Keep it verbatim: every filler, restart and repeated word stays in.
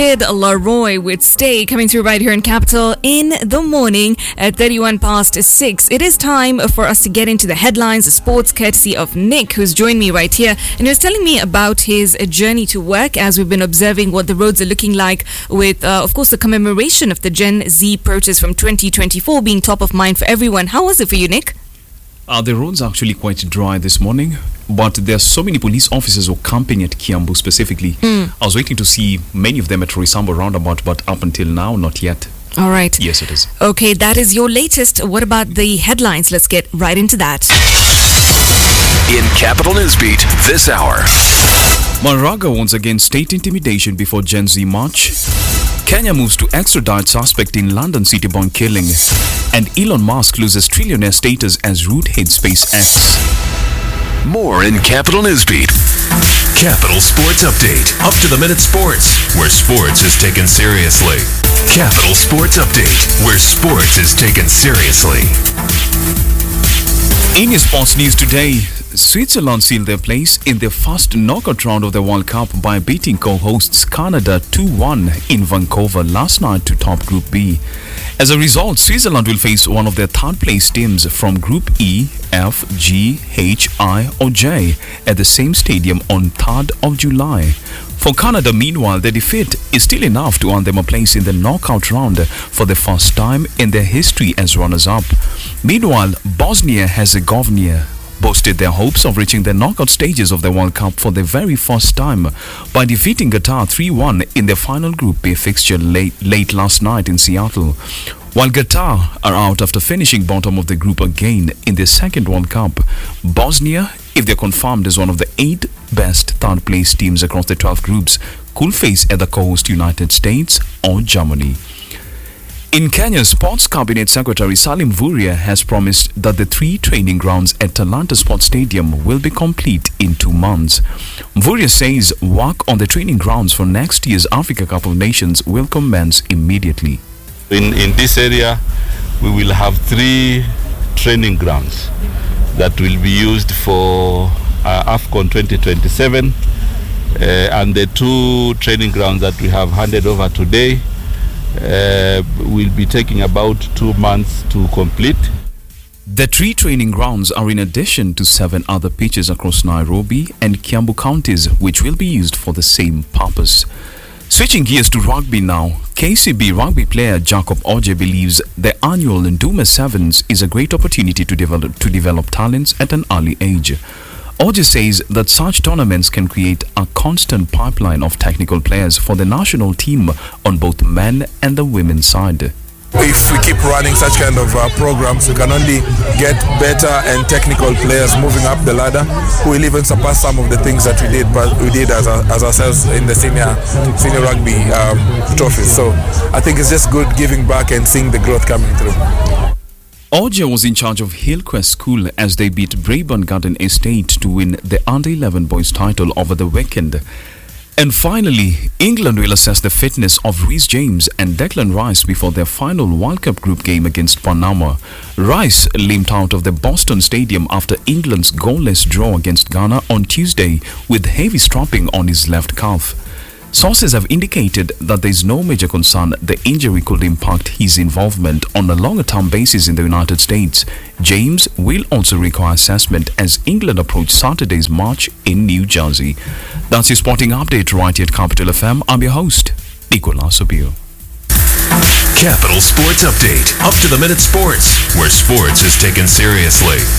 Leroy with Stay coming through right here in Capital in the morning at thirty-one past six. It is time for us to get into the headlines, the sports, courtesy of Nick, who's joined me right here. And he was telling me about his journey to work as we've been observing what the roads are looking like with, uh, of course, the commemoration of the Gen Z protest from twenty twenty-four being top of mind for everyone. How was it for you, Nick? Uh, the roads are actually quite dry this morning, but there are so many police officers who are camping at Kiambu specifically. Mm. I was waiting to see many of them at Roysambu roundabout, but up until now, not yet. All right. Yes, it is. Okay, that is your latest. What about the headlines? Let's get right into that. In Capital Newsbeat this hour. Maraga once again state intimidation before Gen Z march. Kenya moves to extradite suspect in London City bomb killing. And Elon Musk loses trillionaire status as root head SpaceX. More in Capital Newsbeat. Capital Sports Update. Up to the minute sports, where sports is taken seriously. Capital Sports Update, where sports is taken seriously. In your sports news today, Switzerland sealed their place in the first knockout round of the World Cup by beating co-hosts Canada two one in Vancouver last night to top Group B. As a result, Switzerland will face one of their third-place teams from Group E, F, G, H, I or J at the same stadium on third of July. For Canada, meanwhile, the defeat is still enough to earn them a place in the knockout round for the first time in their history as runners-up. Meanwhile, Bosnia-Herzegovina boasted their hopes of reaching the knockout stages of the World Cup for the very first time by defeating Qatar three one in their final Group B fixture late, late last night in Seattle. While Qatar are out after finishing bottom of the group again in their second World Cup, Bosnia, if they're confirmed as one of the eight best third-place teams across the twelve groups, could face either co-host United States or Germany. In Kenya, Sports Cabinet Secretary Salim Vuria has promised that the three training grounds at Talanta Sports Stadium will be complete in two months. Vuria says work on the training grounds for next year's Africa Cup of Nations will commence immediately. In, in this area, we will have three training grounds that will be used for uh, AFCON twenty twenty-seven, uh, and the two training grounds that we have handed over today Uh, will be taking about two months to complete. The three training grounds are in addition to seven other pitches across Nairobi and Kiambu counties, which will be used for the same purpose. Switching gears to rugby now, K C B rugby player Jacob Oje believes the annual Ndume Sevens is a great opportunity to develop, to develop talents at an early age. Oje says that such tournaments can create a constant pipeline of technical players for the national team on both men and the women's side. If we keep running such kind of uh, programs, we can only get better and technical players moving up the ladder who will even surpass some of the things that we did but we did as, a, as ourselves in the senior senior rugby um, trophies. So I think it's just good giving back and seeing the growth coming through. Oje was in charge of Hillcrest School as they beat Braeburn Garden Estate to win the under eleven boys title over the weekend. And finally, England will assess the fitness of Reece James and Declan Rice before their final World Cup group game against Panama. Rice limped out of the Boston Stadium after England's goalless draw against Ghana on Tuesday with heavy strapping on his left calf. Sources have indicated that there is no major concern the injury could impact his involvement on a longer-term basis in the United States. James will also require assessment as England approach Saturday's match in New Jersey. That's your sporting update right here at Capital F M. I'm your host, Nicolas Obio. Capital Sports Update. Up to the minute sports, where sports is taken seriously.